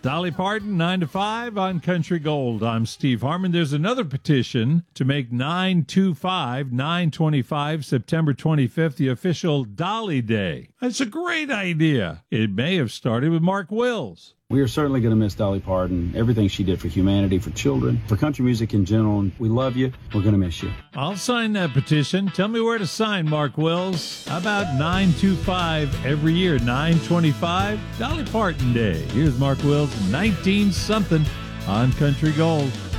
Dolly Parton, 9 to 5 on Country Gold. I'm Steve Harmon. There's another petition to make 9/25 September 25th, the official Dolly Day. That's a great idea. It may have started with Mark Wills. We are certainly going to miss Dolly Parton, everything she did for humanity, for children, for country music in general. And we love you. We're going to miss you. I'll sign that petition. Tell me where to sign, Mark Wills. How about 9/25 every year, 9/25, Dolly Parton Day. Here's Mark Wills, 19-something on Country Gold.